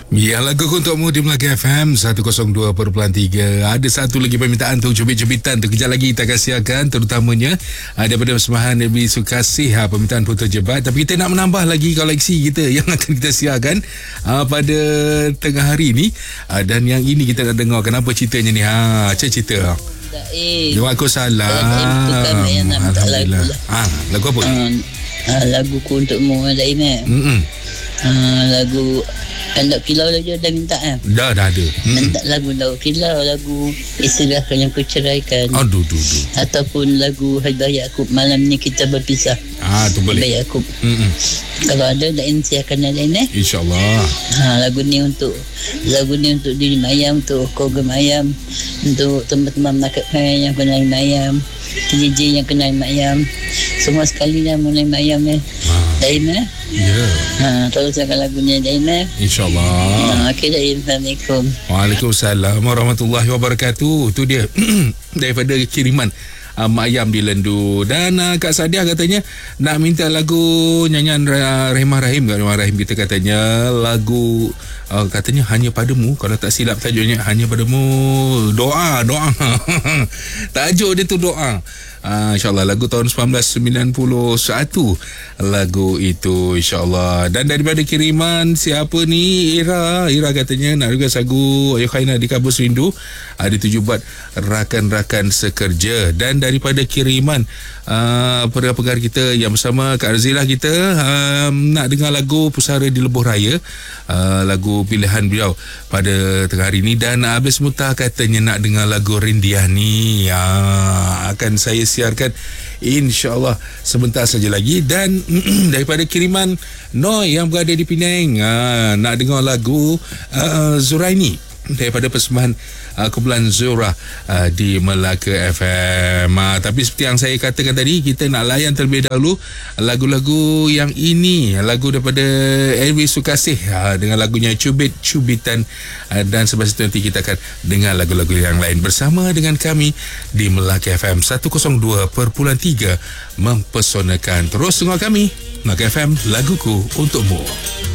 Ya, lagu untukmu di Melaka FM 102.3. Ada satu lagi permintaan tu, cubit-cubitan tu. Kejap lagi kita akan siarkan, terutamanya daripada persembahan Nabi Sukasih, permintaan putus jebat. Tapi kita nak menambah lagi koleksi kita yang akan kita siarkan pada tengah hari ni. Dan yang ini kita nak dengar. Kenapa ceritanya ni? Macam cerita. Waalaikumsalam. Alhamdulillah. Lagu apa? Lagu ku untukmu Zainal. Lagu Kandak Kilau lagi ada minta kan? Dah ada. Minta lagu Kandak Kilau, lagu Istilahkan yang kuceraikan. Aduh. Ataupun lagu Haidah Yaakob, Malam ni kita berpisah. Tu boleh. Haidah Yaakob. Kalau ada siarkan lain InsyaAllah. Lagu ni untuk diri Mayam, untuk keluarga Mayam, untuk teman-teman nakak yang kenal Mayam, DJ yang kenal Mayam, semua sekali dah mulai Mayam Daimah. Tolong siarkan lagunya Daimah, InsyaAllah. Okey, Assalamualaikum. Waalaikumsalam warahmatullahi wabarakatuh. Tu dia daripada kiriman Mak Ayam di Lendu. Dan Kak Sadiah katanya nak minta lagu nyanyian Rahimah Rahim. Rahimah Rahim kita katanya lagu katanya Hanya Padamu. Kalau tak silap tajuknya Hanya Padamu. Doa tajuk dia tu doa. InsyaAllah lagu tahun 1991 lagu itu, InsyaAllah. Dan daripada kiriman siapa ni, Ira katanya nak juga lagu Ayuh Khaina di Kabus Rindu. Ada tuju buat rakan-rakan sekerja. Dan daripada kiriman pendengar kita yang bersama Kak Razilah kita, nak dengar lagu Pusara di Lebuh Raya, lagu pilihan beliau pada tengah hari ini. Dan Abis Mutah katanya nak dengar lagu Rindiani. Akan saya siarkan InsyaAllah sebentar saja lagi. Dan daripada kiriman Noi yang berada di Penang, nak dengar lagu Zuraini daripada persembahan kumpulan Zura di Melaka FM. Tapi seperti yang saya katakan tadi, kita nak layan terlebih dahulu lagu-lagu yang ini. Lagu daripada Elvis Sukasih dengan lagunya Cubit-Cubitan. Dan sebab itu nanti kita akan dengar lagu-lagu yang lain bersama dengan kami di Melaka FM 102.3, mempesonakan. Terus dengar kami Melaka FM, laguku untukmu.